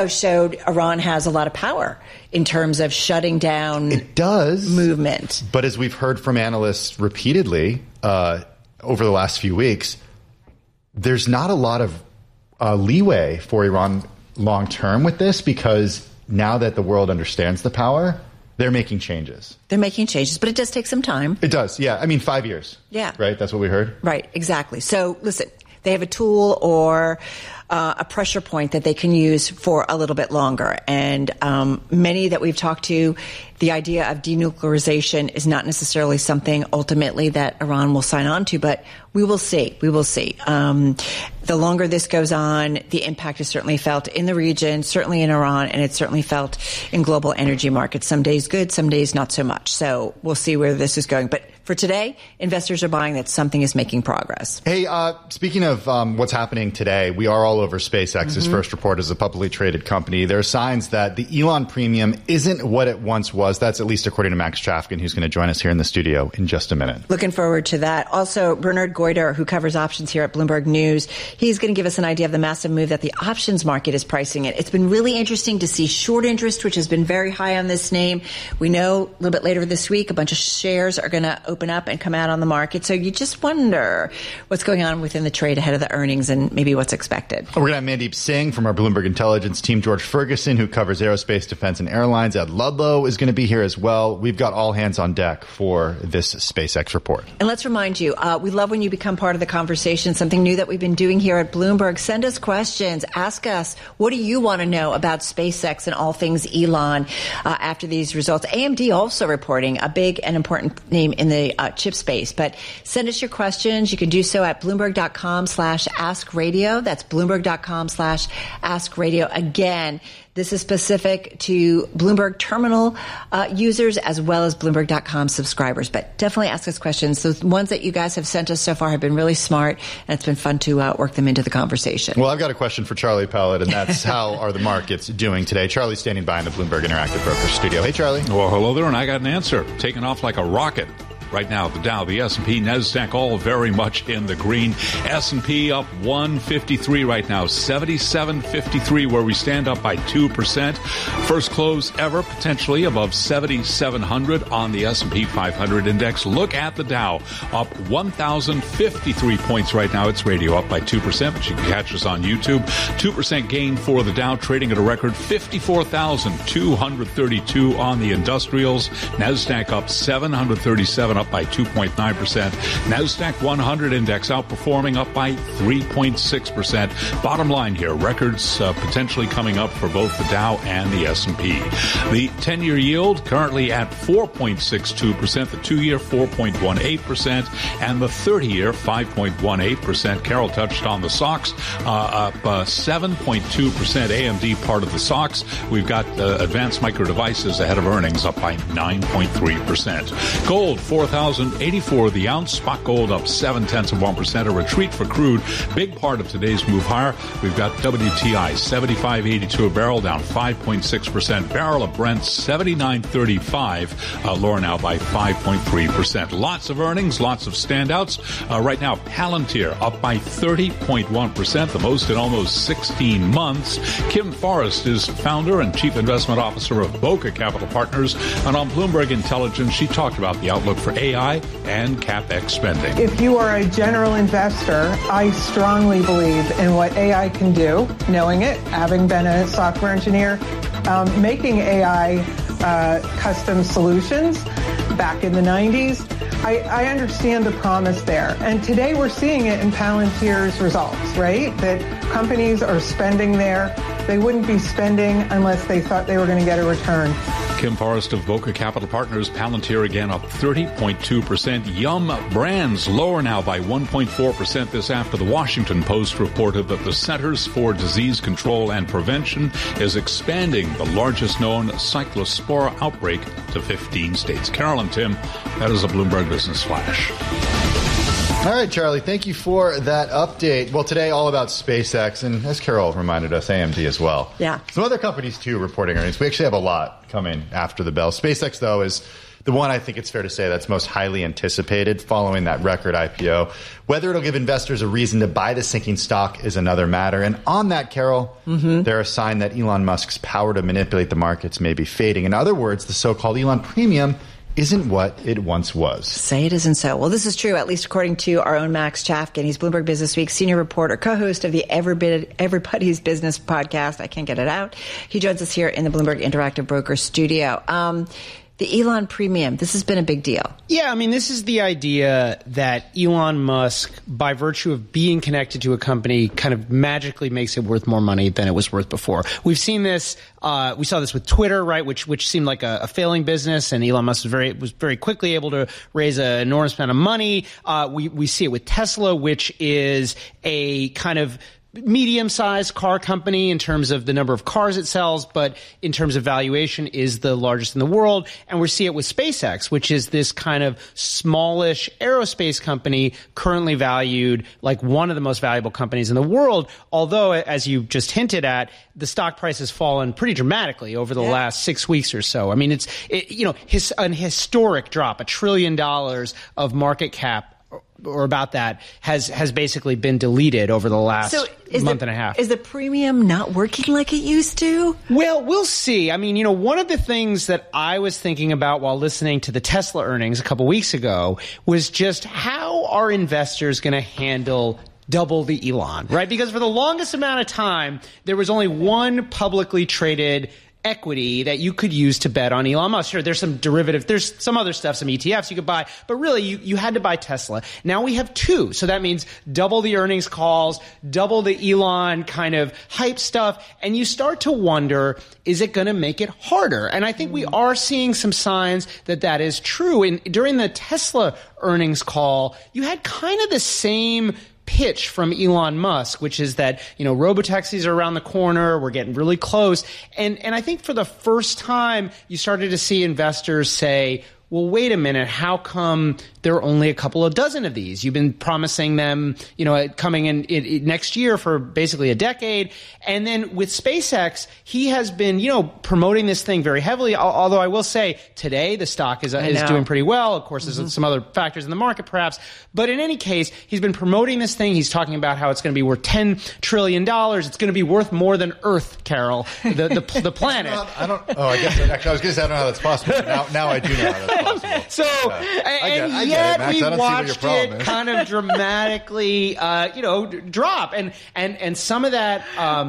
showed Iran has a lot of power in terms of shutting down movement. But as we've heard from analysts repeatedly over the last few weeks, there's not a lot of leeway for Iran long term with this, because now that the world understands the power, they're making changes. They're making changes, but it does take some time. It does, yeah. I mean, 5 years. Yeah. Right? That's what we heard? Right, exactly. So, listen, they have a tool or a pressure point that they can use for a little bit longer. And many that we've talked to, the idea of denuclearization is not necessarily something ultimately that Iran will sign on to, but we will see. We will see. The longer this goes on, the impact is certainly felt in the region, certainly in Iran, and it's certainly felt in global energy markets. Some days good, some days not so much. So we'll see where this is going. But for today, investors are buying that something is making progress. Hey, speaking of what's happening today, we are all over SpaceX's first report as a publicly traded company. There are signs that the Elon premium isn't what it once was. That's at least according to Max Chafkin, who's going to join us here in the studio in just a minute. Looking forward to that. Also, Bernard Goyder, who covers options here at Bloomberg News, he's going to give us an idea of the massive move that the options market is pricing it. It's been really interesting to see short interest, which has been very high on this name. We know a little bit later this week, a bunch of shares are going to open up and come out on the market. So you just wonder what's going on within the trade ahead of the earnings and maybe what's expected. We're going to have Mandeep Singh from our Bloomberg Intelligence team, George Ferguson, who covers aerospace, defense, and airlines. Ed Ludlow is going to be here as well. We've got all hands on deck for this SpaceX report. And let's remind you, we love when you become part of the conversation, something new that we've been doing here at Bloomberg. Send us questions. Ask us, what do you want to know about SpaceX and all things Elon after these results? AMD also reporting, a big and important name in the chip space. But send us your questions. You can do so at Bloomberg.com/AskRadio. That's Bloomberg.com/AskRadio. Again, this is specific to Bloomberg terminal users as well as Bloomberg.com subscribers. But definitely ask us questions. The ones that you guys have sent us so far have been really smart, and it's been fun to work them into the conversation. Well, I've got a question for Charlie Pellet, and that's how are the markets doing today? Charlie's standing by in the Bloomberg Interactive Brokers studio. Hey, Charlie. Well, hello there, and I got an answer. Taking off like a rocket. Right now, the Dow, the S&P, NASDAQ, all very much in the green. S&P up 153 right now, 77.53 where we stand, up by 2%. First close ever, potentially above 7,700 on the S&P 500 index. Look at the Dow, up 1,053 points right now. It's radio up by 2%, but you can catch us on YouTube. 2% gain for the Dow, trading at a record 54,232 on the industrials. NASDAQ up 737, up by 2.9%. NASDAQ 100 index outperforming, up by 3.6%. Bottom line here, records potentially coming up for both the Dow and the S&P. The 10-year yield currently at 4.62%, the 2-year 4.18%, and the 30-year 5.18%. Carol touched on the SOX, up 7.2%. AMD part of the SOX. We've got Advanced Micro Devices ahead of earnings, up by 9.3%. Gold, 4,084 the ounce. Spot gold up 0.7%. A retreat for crude. Big part of today's move higher. We've got WTI 75.82 a barrel, down 5.6%. Barrel of Brent 79.35, lower now by 5.3%. Lots of earnings, lots of standouts. Right now, Palantir up by 30.1%, the most in almost 16 months. Kim Forrest is founder and chief investment officer of Boca Capital Partners, and on Bloomberg Intelligence, she talked about the outlook for AI and CapEx spending. If you are a general investor, I strongly believe in what AI can do, knowing it, having been a software engineer, making AI custom solutions back in the 90s. I understand the promise there. And today we're seeing it in Palantir's results, right? That companies are spending there. They wouldn't be spending unless they thought they were going to get a return. Kim Forrest of Boca Capital Partners. Palantir again up 30.2%. Yum Brands lower now by 1.4%. This after the Washington Post reported that the Centers for Disease Control and Prevention is expanding the largest known cyclospora outbreak to 15 states. Carol and Tim, that is a Bloomberg Business Flash. All right, Charlie, thank you for that update. Well, today all about SpaceX, and as Carol reminded us, AMD as well. Yeah. Some other companies, too, reporting earnings. We actually have a lot coming after the bell. SpaceX, though, is the one I think it's fair to say that's most highly anticipated following that record IPO. Whether it'll give investors a reason to buy the sinking stock is another matter. And on that, Carol, they're a sign that Elon Musk's power to manipulate the markets may be fading. In other words, the so-called Elon premium isn't what it once was. Say it isn't so. Well, this is true, at least according to our own Max Chafkin. He's Bloomberg Business Week senior reporter, co-host of the Everybody's Business podcast. I can't get it out. He joins us here in the Bloomberg Interactive Broker studio. The Elon premium, this has been a big deal. Yeah, I mean, this is the idea that Elon Musk, by virtue of being connected to a company, kind of magically makes it worth more money than it was worth before. We've seen this. We saw this with Twitter, right, which seemed like a failing business, and Elon Musk was very quickly able to raise an enormous amount of money. We see it with Tesla, which is a kind of medium-sized car company in terms of the number of cars it sells, but in terms of valuation is the largest in the world. And we see it with SpaceX, which is this kind of smallish aerospace company currently valued like one of the most valuable companies in the world. Although, as you just hinted at, the stock price has fallen pretty dramatically over the last 6 weeks or so. I mean, it's an historic drop, $1 trillion of market cap or about that has basically been deleted over the last month and a half. Is the premium not working like it used to? Well, we'll see. I mean, one of the things that I was thinking about while listening to the Tesla earnings a couple weeks ago was just how are investors going to handle double the Elon, right? Because for the longest amount of time, there was only one publicly traded equity that you could use to bet on Elon Musk. Sure, there's some derivative, there's some other stuff, some ETFs you could buy, but really you had to buy Tesla. Now we have two. So that means double the earnings calls, double the Elon kind of hype stuff. And you start to wonder, is it going to make it harder? And I think we are seeing some signs that is true. And during the Tesla earnings call, you had kind of the same pitch from Elon Musk, which is that, robotaxis are around the corner. We're getting really close. And I think for the first time, you started to see investors say, well, wait a minute, how come there are only a couple of dozen of these? You've been promising them, coming in next year for basically a decade. And then with SpaceX, he has been, promoting this thing very heavily. Although I will say today the stock is doing pretty well. Of course, there's some other factors in the market perhaps. But in any case, he's been promoting this thing. He's talking about how it's going to be worth $10 trillion. It's going to be worth more than Earth, Carol, the planet. I guess actually I was going to say I don't know how that's possible. Now I do know how that's possible. So, and yet we watched it kind of dramatically, drop, and some of that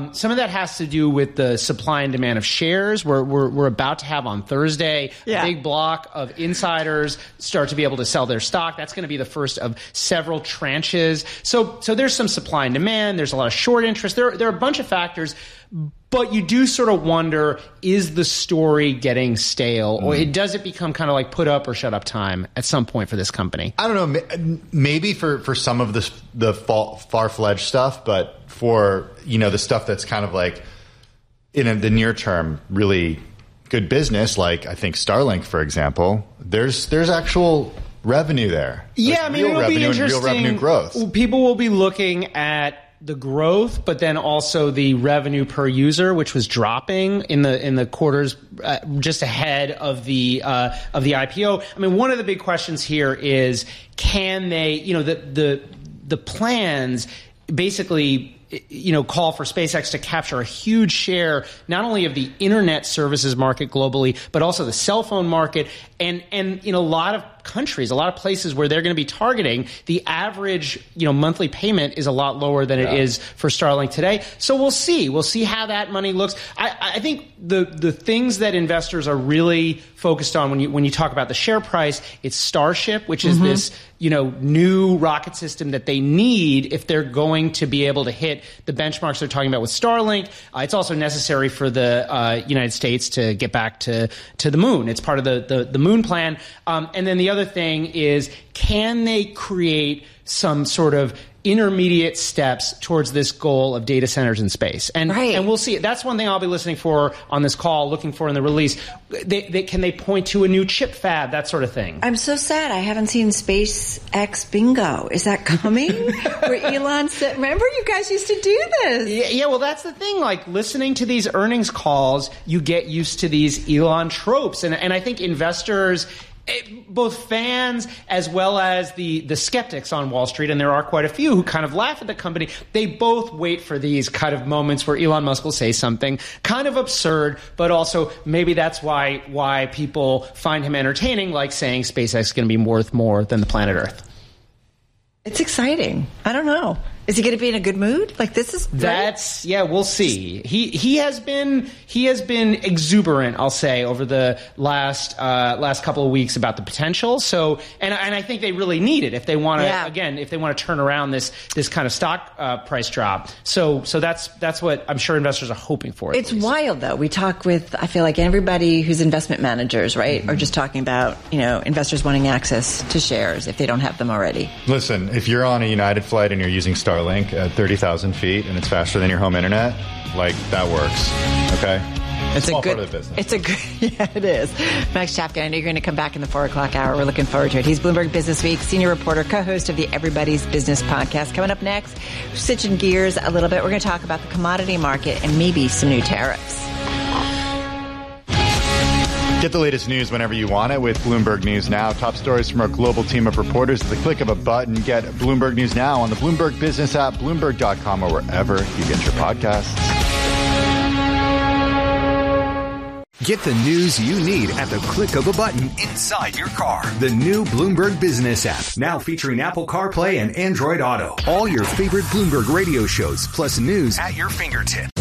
has to do with the supply and demand of shares. We're about to have on Thursday a big block of insiders start to be able to sell their stock. That's going to be the first of several tranches. So there's some supply and demand. There's a lot of short interest. There are a bunch of factors. But you do sort of wonder, is the story getting stale? Or does it become kind of like put up or shut up time at some point for this company? I don't know. Maybe for some of the far-fledged stuff, but for, the stuff that's kind of like in the near term, really good business, like I think Starlink, for example, there's actual revenue there. Yeah, like it'll be interesting. And real revenue growth. People will be looking at the growth, but then also the revenue per user, which was dropping in the quarters just ahead of the IPO. I mean, one of the big questions here is, can they, the plans basically, call for SpaceX to capture a huge share, not only of the internet services market globally, but also the cell phone market. And in a lot of countries, a lot of places where they're going to be targeting, the average, monthly payment is a lot lower than it is for Starlink today. So we'll see. We'll see how that money looks. I think the things that investors are really focused on when you talk about the share price, it's Starship, which is this, new rocket system that they need if they're going to be able to hit the benchmarks they're talking about with Starlink. It's also necessary for the United States to get back to the moon. It's part of the moon plan. And then the other thing is, can they create some sort of intermediate steps towards this goal of data centers in space? And we'll see. That's one thing I'll be listening for on this call, looking for in the release. Can they point to a new chip fab, that sort of thing? I'm so sad I haven't seen SpaceX bingo. Is that coming? Where Elon said, remember you guys used to do this. Yeah, well, that's the thing. Like, listening to these earnings calls, you get used to these Elon tropes. And I think investors, both fans as well as the skeptics on Wall Street, and there are quite a few who kind of laugh at the company, they both wait for these kind of moments where Elon Musk will say something kind of absurd, but also maybe that's why people find him entertaining, like saying SpaceX is going to be worth more than the planet Earth. It's exciting. I don't know. Is he going to be in a good mood? Like this is we'll see. He has been exuberant, I'll say, over the last couple of weeks about the potential. So and I think they really need it if they want to if they want to turn around this kind of stock price drop. So that's what I'm sure investors are hoping for. It's wild though. We talk with, I feel like everybody who's investment managers, right, are just talking about, investors wanting access to shares if they don't have them already. Listen, if you're on a United flight and you're using Starlink at 30,000 feet and it's faster than your home internet, like that works. Okay? It's a good part of the business. It's a good, yeah, it is. Max Chapkin, I know you're going to come back in the 4 o'clock hour. We're looking forward to it. He's Bloomberg Business Week senior reporter, co-host of the Everybody's Business podcast. Coming up next, switching gears a little bit, we're going to talk about the commodity market and maybe some new tariffs. Get the latest news whenever you want it with Bloomberg News Now. Top stories from our global team of reporters at the click of a button. Get Bloomberg News Now on the Bloomberg Business app, Bloomberg.com, or wherever you get your podcasts. Get the news you need at the click of a button inside your car. The new Bloomberg Business app, now featuring Apple CarPlay and Android Auto. All your favorite Bloomberg radio shows, plus news at your fingertips.